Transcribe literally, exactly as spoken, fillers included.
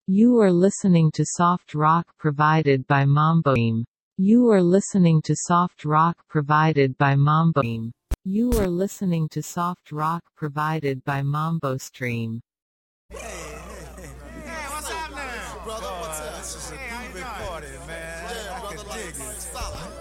You are listening to soft rock provided by Mambo Stream. You are listening to soft rock provided by Mambo Stream. You are listening to soft rock provided by Mambo Stream. Hey, hey, hey. Hey, what's up now? Brother, what's up? This is a groovy party, man. Yeah, brother, I can dig it.